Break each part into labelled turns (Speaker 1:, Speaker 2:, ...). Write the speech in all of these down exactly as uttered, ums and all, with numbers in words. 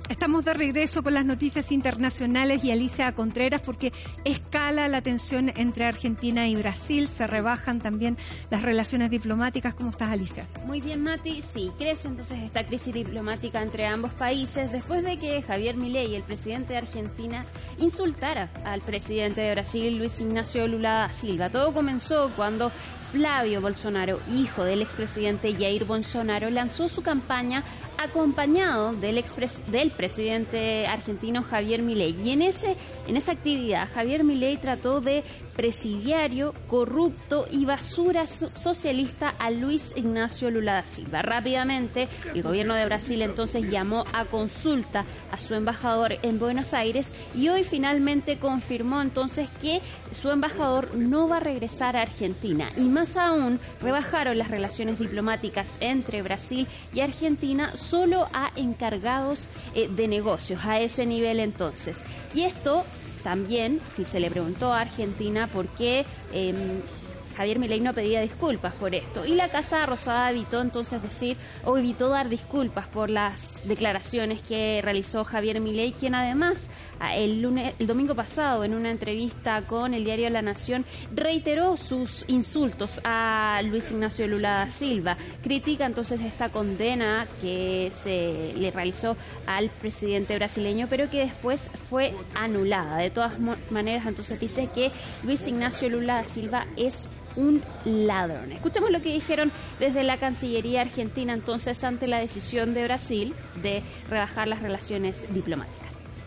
Speaker 1: Estamos de regreso con las noticias internacionales y Alicia Contreras, porque escala la tensión entre Argentina y Brasil, se rebajan también las relaciones diplomáticas. ¿Cómo estás, Alicia?
Speaker 2: Muy bien, Mati. Sí, crece entonces esta crisis diplomática entre ambos países después de que Javier Milei, el presidente de Argentina, insultara al presidente de Brasil, Luis Ignacio Lula da Silva. Todo comenzó cuando Flavio Bolsonaro, hijo del expresidente Jair Bolsonaro, lanzó su campaña acompañado del, expres, del presidente argentino Javier Milei. Y en, ese, en esa actividad, Javier Milei trató de presidiario, corrupto y basura socialista a Luis Ignacio Lula da Silva. Rápidamente, el gobierno de Brasil entonces llamó a consulta a su embajador en Buenos Aires y hoy finalmente confirmó entonces que su embajador no va a regresar a Argentina. Y más aún, rebajaron las relaciones diplomáticas entre Brasil y Argentina solo a encargados eh, de negocios, a ese nivel entonces. Y esto también se le preguntó a Argentina por qué eh, Javier Milei no pedía disculpas por esto. Y la Casa Rosada evitó entonces decir, o evitó dar disculpas por las declaraciones que realizó Javier Milei, quien además el, lunes, el domingo pasado en una entrevista con el diario La Nación reiteró sus insultos a Luis Ignacio Lula da Silva. Critica entonces esta condena que se le realizó al presidente brasileño, pero que después fue anulada. De todas maneras, entonces dice que Luis Ignacio Lula da Silva es un ladrón. Escuchemos lo que dijeron desde la Cancillería Argentina entonces ante la decisión de Brasil de rebajar las relaciones diplomáticas.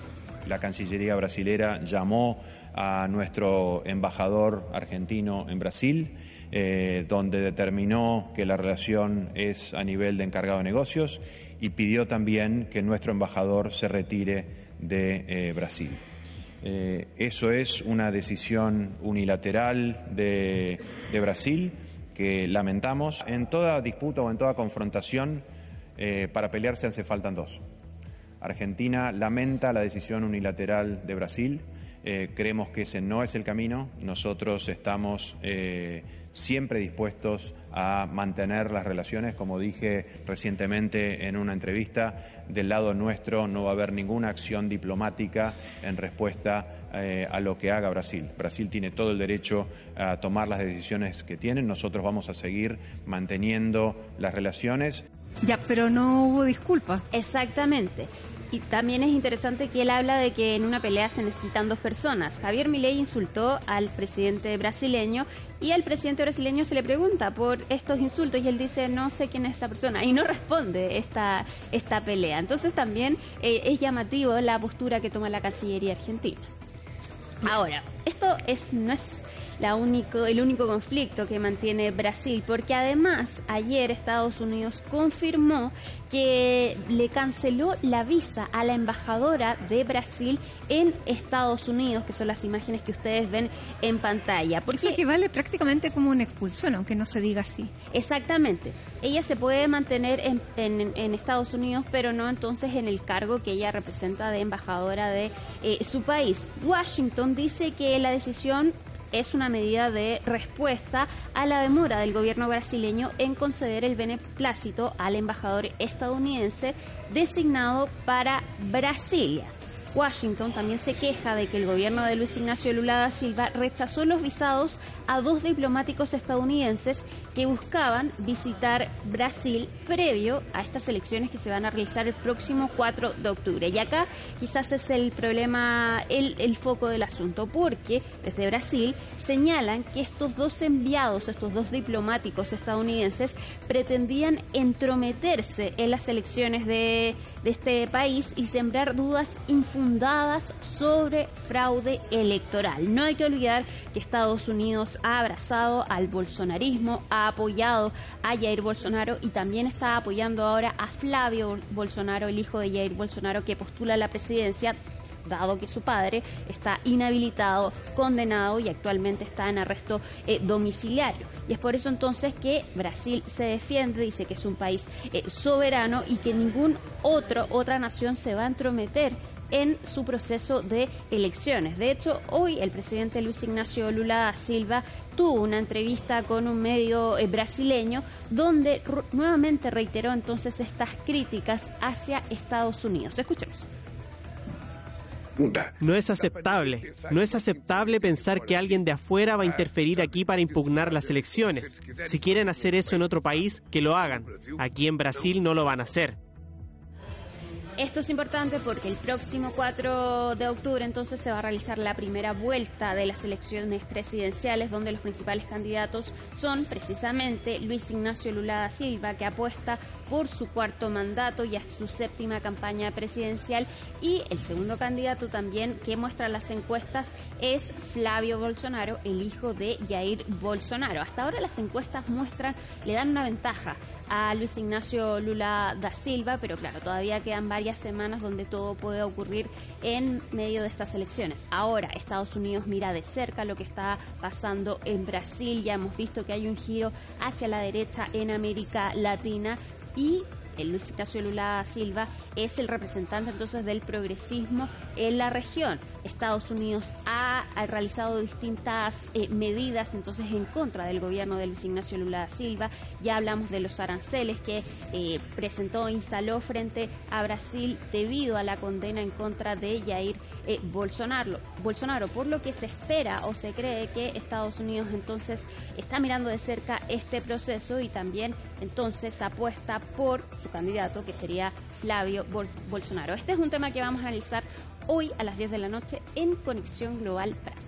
Speaker 3: La Cancillería brasilera llamó a nuestro embajador argentino en Brasil, eh, donde determinó que la relación es a nivel de encargado de negocios y pidió también que nuestro embajador se retire de eh, Brasil. Eh, eso es una decisión unilateral de, de Brasil que lamentamos. En toda disputa o en toda confrontación, eh, para pelearse hace faltan dos. Argentina lamenta la decisión unilateral de Brasil. Eh, creemos que ese no es el camino. Nosotros estamos eh, siempre dispuestos a mantener las relaciones. Como dije recientemente en una entrevista, del lado nuestro no va a haber ninguna acción diplomática en respuesta eh, a lo que haga Brasil. Brasil tiene todo el derecho a tomar las decisiones que tienen. Nosotros vamos a seguir manteniendo las relaciones.
Speaker 1: Ya, pero no hubo disculpas.
Speaker 2: Exactamente. Y también es interesante que él habla de que en una pelea se necesitan dos personas. Javier Milei insultó al presidente brasileño y al presidente brasileño se le pregunta por estos insultos y él dice, no sé quién es esa persona, y no responde esta, esta pelea. Entonces también eh, es llamativo la postura que toma la Cancillería argentina. Ahora, esto es no es la único, el único conflicto que mantiene Brasil, porque además ayer Estados Unidos confirmó que le canceló la visa a la embajadora de Brasil en Estados Unidos, que son las imágenes que ustedes ven en pantalla. Porque
Speaker 1: eso equivale prácticamente como una expulsión, aunque no se diga así.
Speaker 2: Exactamente. Ella se puede mantener en, en, en Estados Unidos, pero no entonces en el cargo que ella representa de embajadora de eh, su país. Washington dice que la decisión es una medida de respuesta a la demora del gobierno brasileño en conceder el beneplácito al embajador estadounidense designado para Brasilia. Washington también se queja de que el gobierno de Luis Ignacio Lula da Silva rechazó los visados a dos diplomáticos estadounidenses que buscaban visitar Brasil previo a estas elecciones que se van a realizar el próximo cuatro de octubre. Y acá quizás es el problema, el, el foco del asunto, porque desde Brasil señalan que estos dos enviados, estos dos diplomáticos estadounidenses, pretendían entrometerse en las elecciones de, de este país y sembrar dudas infundadas fundadas sobre fraude electoral. No hay que olvidar que Estados Unidos ha abrazado al bolsonarismo, ha apoyado a Jair Bolsonaro y también está apoyando ahora a Flavio Bolsonaro, el hijo de Jair Bolsonaro, que postula la presidencia, dado que su padre está inhabilitado, condenado y actualmente está en arresto eh, domiciliario. Y es por eso entonces que Brasil se defiende, dice que es un país eh, soberano y que ningún otro, otra nación se va a entrometer en su proceso de elecciones. De hecho, hoy el presidente Luis Ignacio Lula da Silva tuvo una entrevista con un medio eh, brasileño donde nuevamente reiteró entonces estas críticas hacia Estados Unidos. Escuchemos.
Speaker 4: No es aceptable. No es aceptable pensar que alguien de afuera va a interferir aquí para impugnar las elecciones. Si quieren hacer eso en otro país, que lo hagan. Aquí en Brasil no lo van a hacer.
Speaker 2: Esto es importante porque el próximo cuatro de octubre entonces se va a realizar la primera vuelta de las elecciones presidenciales, donde los principales candidatos son precisamente Luis Ignacio Lula da Silva, que apuesta por su cuarto mandato y a su séptima campaña presidencial, y el segundo candidato también que muestra las encuestas es Flavio Bolsonaro, el hijo de Jair Bolsonaro. Hasta ahora las encuestas muestran, le dan una ventaja a Luis Ignacio Lula da Silva, pero claro, todavía quedan varias semanas donde todo puede ocurrir en medio de estas elecciones. Ahora, Estados Unidos mira de cerca lo que está pasando en Brasil. Ya hemos visto que hay un giro hacia la derecha en América Latina y el Luis Ignacio Lula da Silva es el representante entonces del progresismo en la región. Estados Unidos ha, ha realizado distintas eh, medidas entonces en contra del gobierno de Luis Ignacio Lula da Silva. Ya hablamos de los aranceles que eh, presentó, instaló frente a Brasil debido a la condena en contra de Jair eh, Bolsonaro, Bolsonaro, por lo que se espera o se cree que Estados Unidos entonces está mirando de cerca este proceso y también entonces apuesta por su candidato, que sería Flavio Bol- Bolsonaro. Este es un tema que vamos a analizar hoy a las diez de la noche en Conexión Global Prime.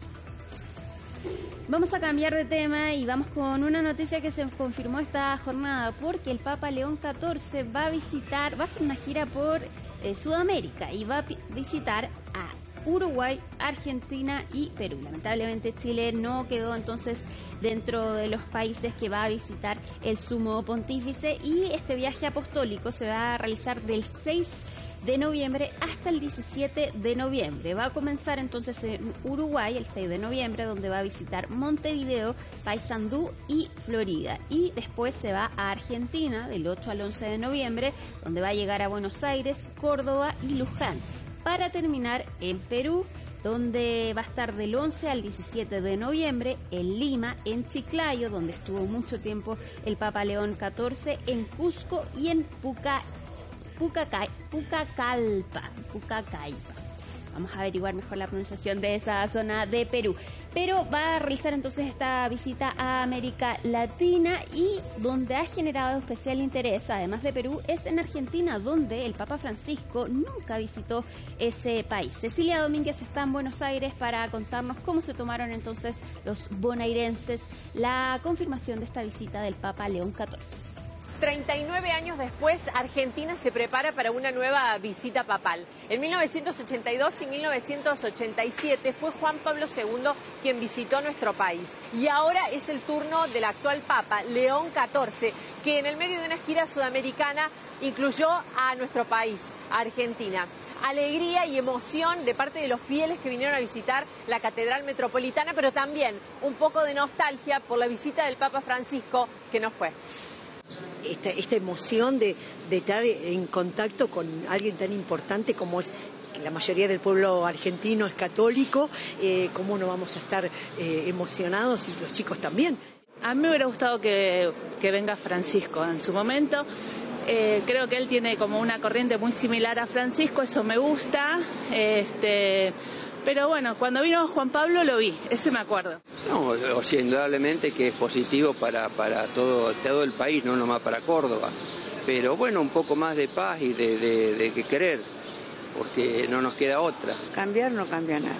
Speaker 2: Vamos a cambiar de tema y vamos con una noticia que se confirmó esta jornada, porque el Papa León catorce va a visitar, va a hacer una gira por eh, Sudamérica y va a pi- visitar a Uruguay, Argentina y Perú. Lamentablemente Chile no quedó entonces dentro de los países que va a visitar el Sumo Pontífice, y este viaje apostólico se va a realizar del seis de noviembre hasta el diecisiete de noviembre. Va a comenzar entonces en Uruguay el seis de noviembre, donde va a visitar Montevideo, Paysandú y Florida, y después se va a Argentina del ocho al once de noviembre, donde va a llegar a Buenos Aires, Córdoba y Luján, para terminar en Perú, donde va a estar del once al diecisiete de noviembre, en Lima, en Chiclayo, donde estuvo mucho tiempo el Papa León catorce, en Cusco y en Puca, Pucacay, Pucacalpa, Pucacaipa. Vamos a averiguar mejor la pronunciación de esa zona de Perú. Pero va a realizar entonces esta visita a América Latina, y donde ha generado especial interés, además de Perú, es en Argentina, donde el Papa Francisco nunca visitó ese país. Cecilia Domínguez está en Buenos Aires para contarnos cómo se tomaron entonces los bonaerenses la confirmación de esta visita del Papa León catorce.
Speaker 5: treinta y nueve años después, Argentina se prepara para una nueva visita papal. En mil novecientos ochenta y dos y mil novecientos ochenta y siete fue Juan Pablo segundo quien visitó nuestro país. Y ahora es el turno del actual Papa, León catorce, que en el medio de una gira sudamericana incluyó a nuestro país, a Argentina. Alegría y emoción de parte de los fieles que vinieron a visitar la Catedral Metropolitana, pero también un poco de nostalgia por la visita del Papa Francisco, que no fue.
Speaker 6: Esta, esta emoción de, de estar en contacto con alguien tan importante como es, que la mayoría del pueblo argentino es católico, eh, cómo no vamos a estar eh, emocionados, y los chicos también.
Speaker 7: A mí me hubiera gustado que, que venga Francisco en su momento. Eh, creo que él tiene como una corriente muy similar a Francisco, eso me gusta. Este... Pero bueno, cuando vino Juan Pablo lo vi, ese me acuerdo.
Speaker 8: No, o sea, indudablemente que es positivo para, para todo, todo el país, no nomás para Córdoba. Pero bueno, un poco más de paz y de, de, de que querer, porque no nos queda otra.
Speaker 9: Cambiar no cambia nada.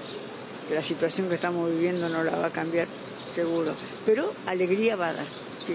Speaker 9: La situación que estamos viviendo no la va a cambiar, seguro. Pero alegría va a dar, sí.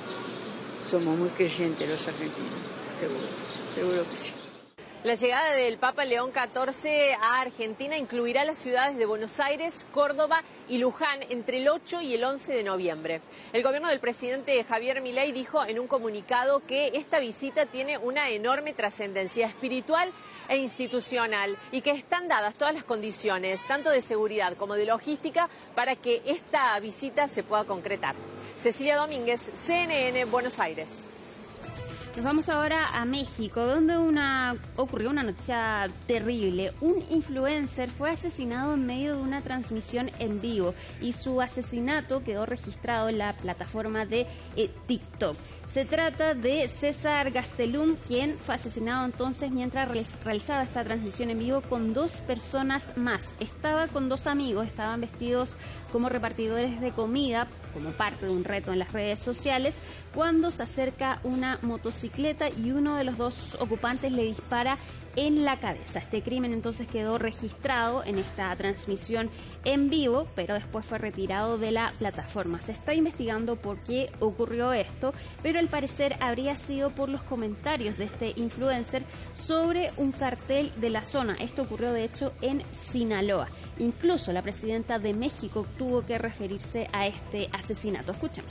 Speaker 9: Somos muy creyentes los argentinos, seguro, seguro que sí.
Speaker 5: La llegada del Papa León catorce a Argentina incluirá las ciudades de Buenos Aires, Córdoba y Luján entre el ocho y el once de noviembre. El gobierno del presidente Javier Milei dijo en un comunicado que esta visita tiene una enorme trascendencia espiritual e institucional y que están dadas todas las condiciones, tanto de seguridad como de logística, para que esta visita se pueda concretar. Cecilia Domínguez, C N N, Buenos Aires.
Speaker 2: Nos vamos ahora a México, donde una ocurrió una noticia terrible. Un influencer fue asesinado en medio de una transmisión en vivo y su asesinato quedó registrado en la plataforma de eh, TikTok. Se trata de César Gastelum, quien fue asesinado entonces mientras realizaba esta transmisión en vivo con dos personas más. Estaba con dos amigos, estaban vestidos como repartidores de comida, como parte de un reto en las redes sociales, cuando se acerca una motocicleta y uno de los dos ocupantes le dispara en la cabeza. Este crimen entonces quedó registrado en esta transmisión en vivo, pero después fue retirado de la plataforma. Se está investigando por qué ocurrió esto, pero al parecer habría sido por los comentarios de este influencer sobre un cartel de la zona. Esto ocurrió de hecho en Sinaloa. Incluso la presidenta de México tuvo que referirse a este asesinato. Escuchemos.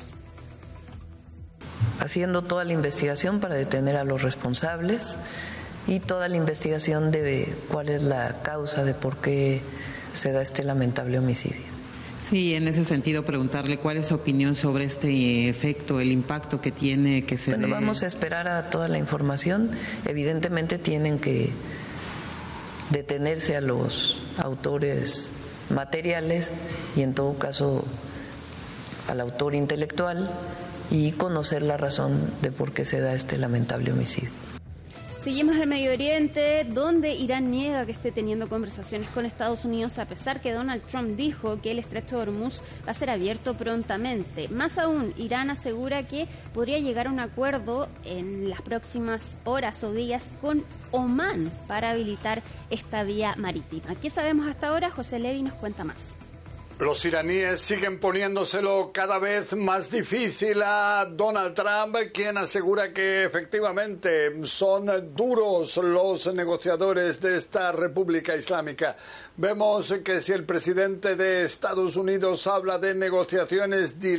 Speaker 10: Haciendo toda la investigación para detener a los responsables y toda la investigación de cuál es la causa de por qué se da este lamentable homicidio.
Speaker 11: Sí, en ese sentido preguntarle cuál es su opinión sobre este efecto, el impacto que tiene que se
Speaker 10: Bueno,
Speaker 11: dé...
Speaker 10: vamos a esperar a toda la información. Evidentemente tienen que detenerse a los autores materiales y en todo caso al autor intelectual y conocer la razón de por qué se da este lamentable homicidio.
Speaker 2: Seguimos en Medio Oriente, donde Irán niega que esté teniendo conversaciones con Estados Unidos, a pesar que Donald Trump dijo que el estrecho de Hormuz va a ser abierto prontamente. Más aún, Irán asegura que podría llegar a un acuerdo en las próximas horas o días con Omán para habilitar esta vía marítima. ¿Qué sabemos hasta ahora? José Levi nos cuenta más.
Speaker 12: Los iraníes siguen poniéndoselo cada vez más difícil a Donald Trump, quien asegura que efectivamente son duros los negociadores de esta República Islámica. Vemos que si el presidente de Estados Unidos habla de negociaciones directas,